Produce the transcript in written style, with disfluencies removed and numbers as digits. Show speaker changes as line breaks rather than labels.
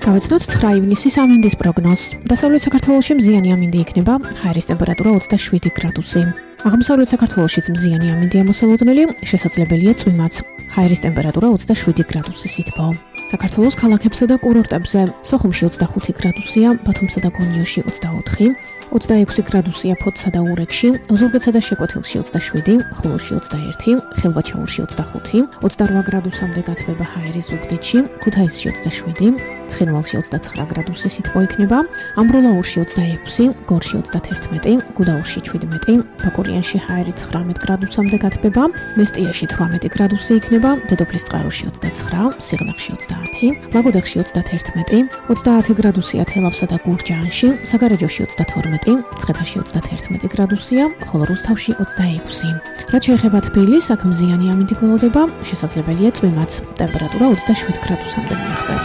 გავეცნოთ 9 ივნისის ამინდის პროგნოზს. დასავლეთ საქართველოში მზიანი ამინდი იქნება, ჰაერის ტემპერატურა 27 გრადუსი. აღმოსავლეთ საქართველოშიც მზიანი ამინდია მოსალოდნელი, შესაძლებელია წვიმაც. ჰაერის ტემპერატურა 27 გრადუსი სითბო. საქართველოს ქალაქებსა და კურორტებზე სოხუმში 25 გრადუსია, ბათუმსა და გონიოში 24, 26 გრადუსია ფოთსა და ურეკში, ოზურგეთსა და შეკვეთილში 27, ხულოში 21, ხელვაჩაურში 25, 28 გრადუსამდე გათბება ჰაერი ზუგდიდში, ქუთაისში 27, ცხინვალში 29 გრადუსი სითბო იქნება, ამბროლაურში 26, გორში 31, გუდაურში 17, ბაკურიანში ჰაერი 19 გრადუსამდე გათბება, მესტიაში 18 გრადუსი იქნება, დედოფლისწყაროში 29, სიღნაღში 20, ლაგოდეხში 31, 30 გრადუსია თელავსა და გურჯაანში, საგარეჯოში 22, ცხეთაში 31 გრადუსია, ხოლო რუსთავში 26. რაც შეეხება თბილისს, აქ მზიანი ამინდი ველოდება, შესაძლებელია წვიმაც. ტემპერატურა 27 გრადუსამდე მიაღწევს.